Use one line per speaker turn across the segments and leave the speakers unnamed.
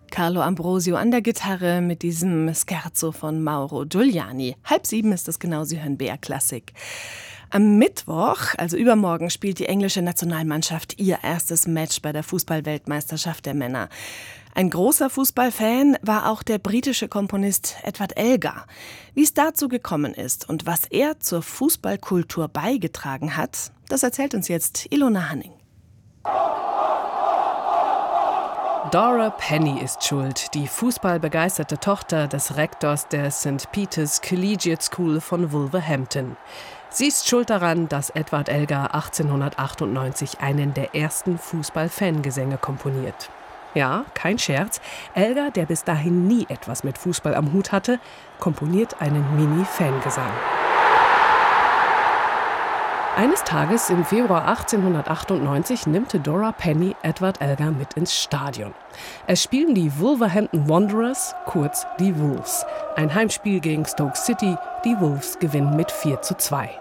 Carlo Ambrosio an der Gitarre mit diesem Scherzo von Mauro Giuliani. 6:30 ist es genau, Sie hören BR Klassik. Am Mittwoch, also übermorgen, spielt die englische Nationalmannschaft ihr erstes Match bei der Fußball-Weltmeisterschaft der Männer. Ein großer Fußballfan war auch der britische Komponist Edward Elgar. Wie es dazu gekommen ist und was er zur Fußballkultur beigetragen hat, das erzählt uns jetzt Ilona Hanning.
Dora Penny ist schuld, die fußballbegeisterte Tochter des Rektors der St. Peter's Collegiate School von Wolverhampton. Sie ist schuld daran, dass Edward Elgar 1898 einen der ersten Fußball-Fangesänge komponiert. Ja, kein Scherz, Elgar, der bis dahin nie etwas mit Fußball am Hut hatte, komponiert einen Mini-Fangesang. Eines Tages im Februar 1898 nimmt Dora Penny Edward Elgar mit ins Stadion. Es spielen die Wolverhampton Wanderers, kurz die Wolves. Ein Heimspiel gegen Stoke City, die Wolves gewinnen mit 4:2.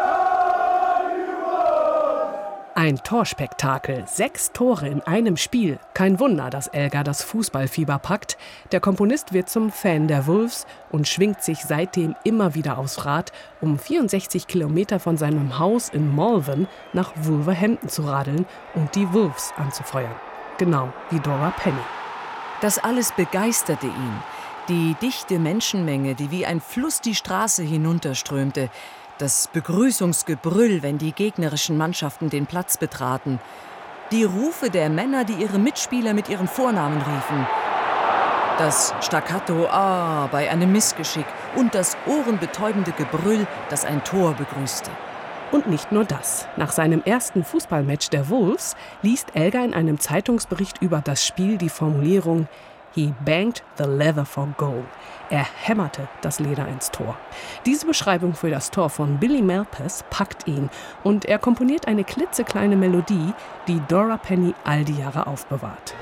Ein Torspektakel, 6 Tore in einem Spiel. Kein Wunder, dass Elgar das Fußballfieber packt. Der Komponist wird zum Fan der Wolves und schwingt sich seitdem immer wieder aufs Rad, um 64 Kilometer von seinem Haus in Malvern nach Wolverhampton zu radeln und die Wolves anzufeuern. Genau wie Dora Penny.
Das alles begeisterte ihn. Die dichte Menschenmenge, die wie ein Fluss die Straße hinunterströmte. Das Begrüßungsgebrüll, wenn die gegnerischen Mannschaften den Platz betraten. Die Rufe der Männer, die ihre Mitspieler mit ihren Vornamen riefen. Das Staccato "Ah" bei einem Missgeschick und das ohrenbetäubende Gebrüll, das ein Tor begrüßte.
Und nicht nur das. Nach seinem ersten Fußballmatch der Wolves liest Elgar in einem Zeitungsbericht über das Spiel die Formulierung "He banged the leather for goal." Er hämmerte das Leder ins Tor. Diese Beschreibung für das Tor von Billy Malpass packt ihn und er komponiert eine klitzekleine Melodie, die Dora Penny all die Jahre aufbewahrt.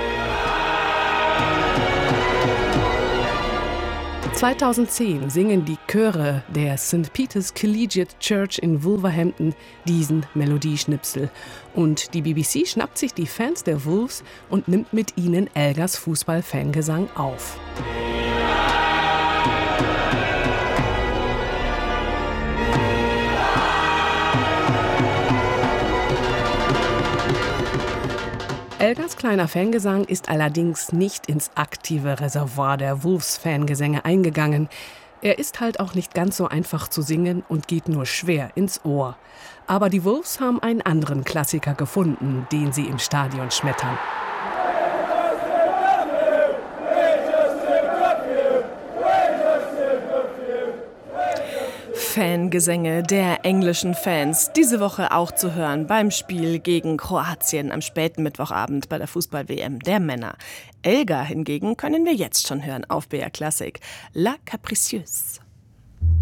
2010 singen die Chöre der St. Peter's Collegiate Church in Wolverhampton diesen Melodieschnipsel. Und die BBC schnappt sich die Fans der Wolves und nimmt mit ihnen Elgars Fußball-Fangesang auf. Elgars kleiner Fangesang ist allerdings nicht ins aktive Reservoir der Wolves-Fangesänge eingegangen. Er ist halt auch nicht ganz so einfach zu singen und geht nur schwer ins Ohr. Aber die Wolves haben einen anderen Klassiker gefunden, den sie im Stadion schmettern.
Fangesänge der englischen Fans. Diese Woche auch zu hören beim Spiel gegen Kroatien am späten Mittwochabend bei der Fußball-WM der Männer. Elgar hingegen können wir jetzt schon hören auf BR Klassik. La Capricieuse.